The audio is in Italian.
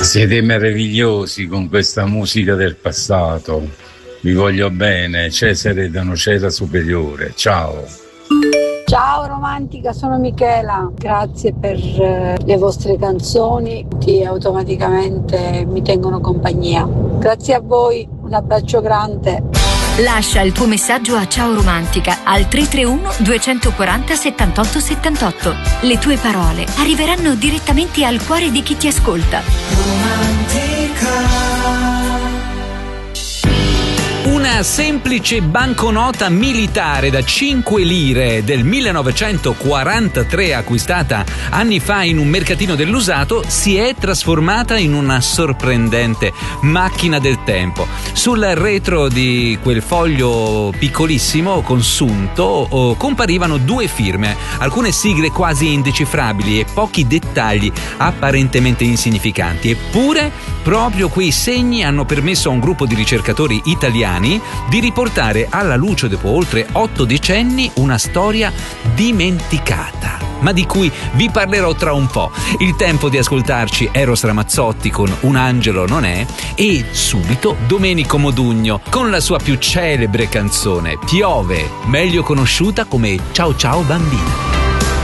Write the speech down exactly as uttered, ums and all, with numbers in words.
Siete meravigliosi con questa musica del passato. Vi voglio bene, Cesare da Nocera Superiore. Ciao. Ciao romantica, sono Michela, grazie per eh, le vostre canzoni che automaticamente mi tengono compagnia. Grazie a voi, un abbraccio grande. Lascia il tuo messaggio a Ciao Romantica al tre tre uno due quattro zero sette otto sette otto. Le tue parole arriveranno direttamente al cuore di chi ti ascolta. Romantica. Una semplice banconota militare da cinque lire del millenovecentoquarantatré, acquistata anni fa in un mercatino dell'usato, si è trasformata in una sorprendente macchina del tempo. Sul retro di quel foglio piccolissimo, consunto, oh, comparivano due firme, alcune sigle quasi indecifrabili e pochi dettagli apparentemente insignificanti. Eppure, proprio quei segni hanno permesso a un gruppo di ricercatori italiani di riportare alla luce dopo oltre otto decenni una storia dimenticata, ma di cui vi parlerò tra un po'. Il tempo di ascoltarci Eros Ramazzotti con Un angelo non è, e subito Domenico Modugno con la sua più celebre canzone Piove, meglio conosciuta come Ciao ciao bambina.